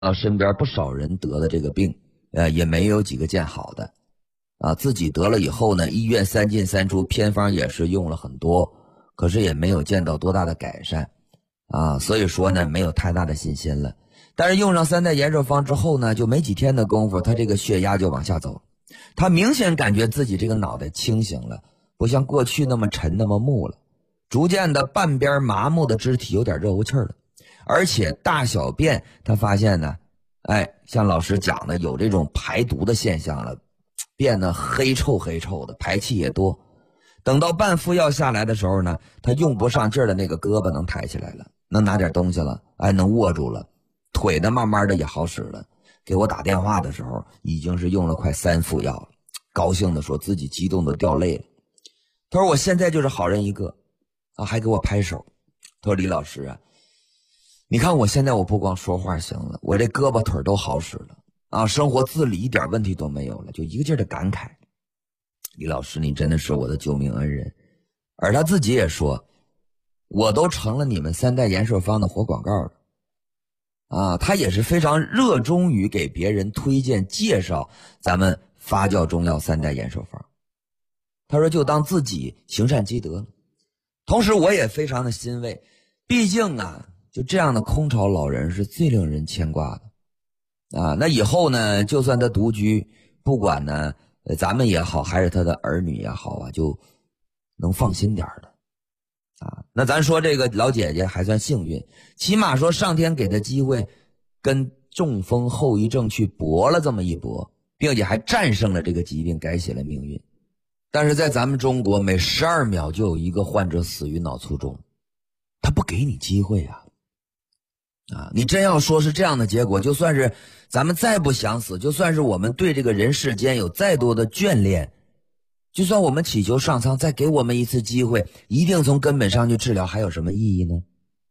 身边不少人得了这个病，也没有几个见好的。自己得了以后呢，医院三进三出，偏方也是用了很多，可是也没有见到多大的改善。所以说呢，没有太大的信心了。但是用上3代延寿方之后呢，就没几天的功夫，他这个血压就往下走。他明显感觉自己这个脑袋清醒了，不像过去那么沉那么木了，逐渐的半边麻木的肢体有点热乎气了，而且大小便他发现呢，像老师讲的有这种排毒的现象了，变得黑臭的，排气也多。等到半副药下来的时候呢，他用不上劲儿的那个胳膊能抬起来了，能拿点东西了，能握住了，腿的慢慢的也好使了。给我打电话的时候已经是用了快3副药了，高兴的说自己激动的掉泪了。他说我现在就是好人一个还给我拍手。他说李老师你看我现在我不光说话行了，我这胳膊腿都好使了生活自理一点问题都没有了，就一个劲儿的感慨，李老师你真的是我的救命恩人。而他自己也说，我都成了你们3代延寿方的活广告了他也是非常热衷于给别人推荐介绍咱们发酵中药3代延寿方。他说就当自己行善积德了。同时我也非常的欣慰，毕竟就这样的空巢老人是最令人牵挂的那以后呢，就算他独居，不管呢咱们也好还是他的儿女也好就能放心点的那咱说这个老姐姐还算幸运，起码说上天给她机会跟中风后遗症去搏了这么一搏，并且还战胜了这个疾病，改写了命运。但是在咱们中国每12秒就有一个患者死于脑卒中，他不给你机会你真要说是这样的结果，就算是咱们再不想死，就算是我们对这个人世间有再多的眷恋，就算我们祈求上苍再给我们一次机会，一定从根本上去治疗，还有什么意义呢？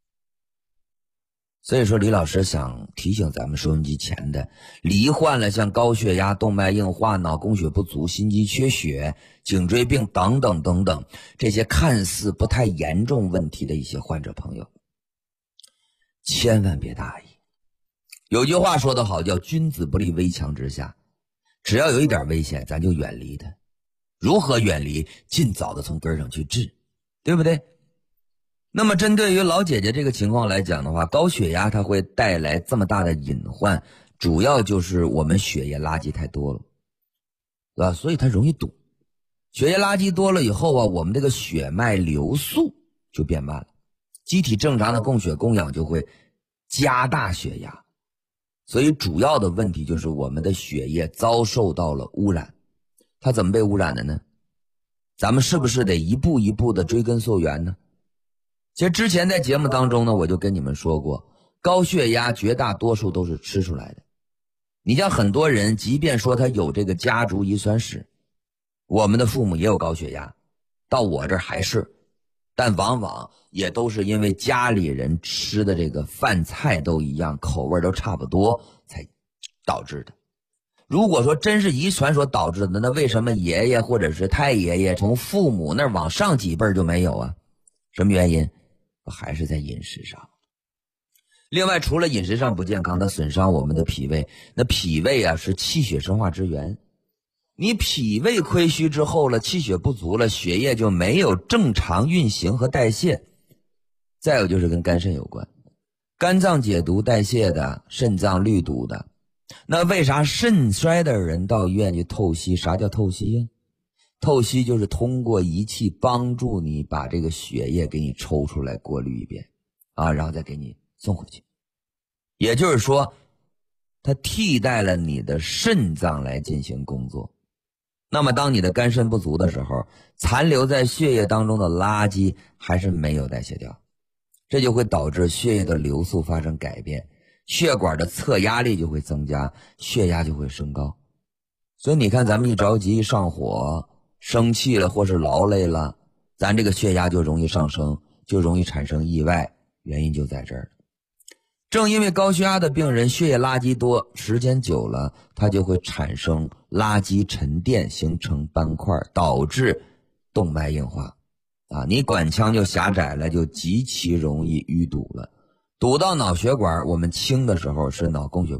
所以说李老师想提醒咱们收音机前的罹患了像高血压、动脉硬化、脑供血不足、心肌缺血、颈椎病等等等等这些看似不太严重问题的一些患者朋友，千万别大意。有句话说得好，叫君子不立危墙之下，只要有一点危险咱就远离它。如何远离？尽早的从根上去治，对不对？那么针对于老姐姐这个情况来讲的话，高血压它会带来这么大的隐患，主要就是我们血液垃圾太多了，对吧？所以它容易堵。血液垃圾多了以后我们这个血脉流速就变慢了，机体正常的供血供氧就会加大血压，所以主要的问题就是我们的血液遭受到了污染。它怎么被污染的呢？咱们是不是得一步一步的追根溯源呢？其实之前在节目当中呢，我就跟你们说过，高血压绝大多数都是吃出来的。你像很多人即便说他有这个家族遗传史，我们的父母也有高血压，到我这儿还是，但往往也都是因为家里人吃的这个饭菜都一样，口味都差不多才导致的。如果说真是遗传所导致的，那为什么爷爷或者是太爷爷从父母那儿往上几辈就没有啊？什么原因？还是在饮食上。另外除了饮食上不健康，它损伤我们的脾胃，那脾胃是气血生化之源。你脾胃亏虚之后了，气血不足了，血液就没有正常运行和代谢。再有就是跟肝肾有关，肝脏解毒代谢的，肾脏滤堵的。那为啥肾衰的人到医院去透析？啥叫透析呀？透析就是通过仪器帮助你把这个血液给你抽出来，过滤一遍然后再给你送回去。也就是说它替代了你的肾脏来进行工作。那么当你的肝肾不足的时候，残留在血液当中的垃圾还是没有代谢掉，这就会导致血液的流速发生改变，血管的侧压力就会增加，血压就会升高。所以你看咱们一着急一上火生气了或是劳累了，咱这个血压就容易上升，就容易产生意外，原因就在这儿。正因为高血压的病人血液垃圾多，时间久了它就会产生垃圾沉淀，形成斑块，导致动脉硬化你管腔就狭窄了，就极其容易淤堵了，堵到脑血管，我们清的时候是脑供血